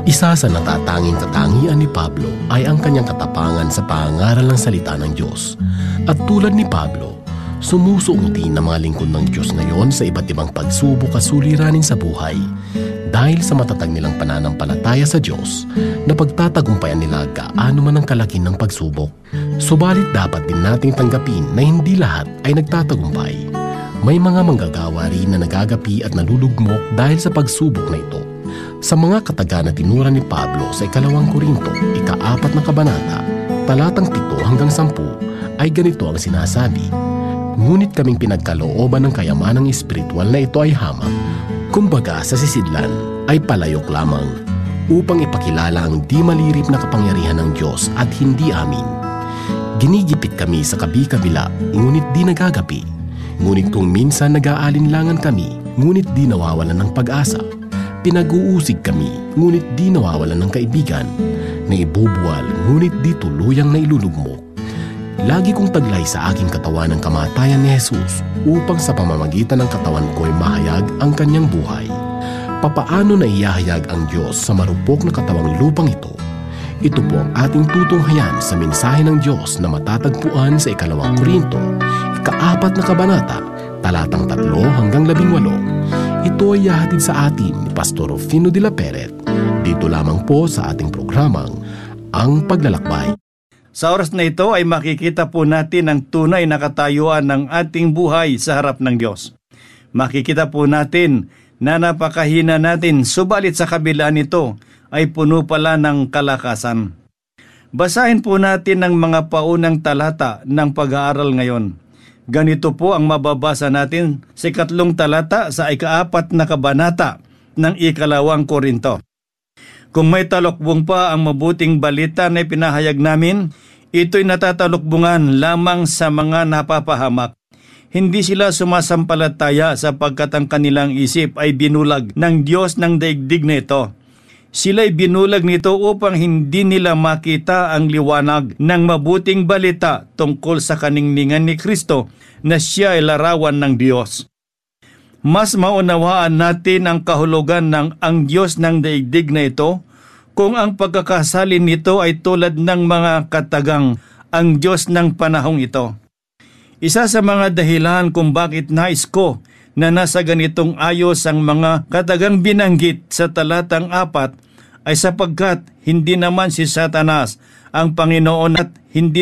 Isa sa natatanging katangian ni Pablo ay ang kanyang katapangan sa pangaral ng salita ng Diyos. At tulad ni Pablo, sumusuuti ng mga lingkod ng Diyos ngayon sa iba't ibang pagsubok at suliranin sa buhay dahil sa matatag nilang pananampalataya sa Diyos na pagtatagumpayan nila gaano man ang kalaki ng pagsubok. Subalit dapat din nating tanggapin na hindi lahat ay nagtatagumpay. May mga manggagawa rin na nagagapi at nalulugmok dahil sa pagsubok na ito. Sa mga kataga na tinura ni Pablo sa 2 Korinto, 4 na kabanata, talatang 7 hanggang 10, ay ganito ang sinasabi: "Ngunit kaming pinagkalooban ng kayamanang espiritual na ito ay hamak, kumbaga sa sisidlan ay palayok lamang, upang ipakilala ang di malirip na kapangyarihan ng Diyos at hindi amin. Ginigipit kami sa kabi-kabila, ngunit di nagagapi. Ngunit kung minsan nag-aalinlangan kami, ngunit di nawawalan ng pag-asa. Pinag-uusig kami, ngunit di nawawalan ng kaibigan. Naibubuwal, ngunit di tuluyang nailulugmok. Lagi kong taglay sa aking katawan ang kamatayan ni Jesus upang sa pamamagitan ng katawan ko'y mahayag ang kanyang buhay. Papaano na iyahayag ang Diyos sa marupok na katawang lupang ito? Ito po ang ating tutunghayan sa mensahe ng Diyos na matatagpuan sa 2 Korinto, 4 na kabanata, talatang 3 hanggang 18. Ito ay ihahatid sa atin ni Pastor Rufino de la Peret, dito lamang po sa ating programang Ang Paglalakbay. Sa oras na ito ay makikita po natin ang tunay na katayuan ng ating buhay sa harap ng Diyos. Makikita po natin na napakahina natin, subalit sa kabila nito ay puno pala ng kalakasan. Basahin po natin ang mga paunang talata ng pag-aaral ngayon. Ganito po ang mababasa natin sa 3 talata sa 4 na kabanata ng 2 Korinto. Kung may talokbong pa ang mabuting balita na pinahayag namin, ito'y natatalokbungan lamang sa mga napapahamak. Hindi sila sumasampalataya sapagkat ang kanilang isip ay binulag ng Diyos ng daigdig na ito. Sila'y binulag nito upang hindi nila makita ang liwanag ng mabuting balita tungkol sa kaningningan ni Kristo na siya ay larawan ng Diyos. Mas maunawaan natin ang kahulugan ng ang Diyos ng daigdig na ito kung ang pagkakasalin nito ay tulad ng mga katagang ang Diyos ng panahong ito. Isa sa mga dahilan kung bakit nais ko na nasa ganitong ayos ang mga katagang binanggit sa talatang 4 ay sapagkat hindi naman si Satanas ang Panginoon at hindi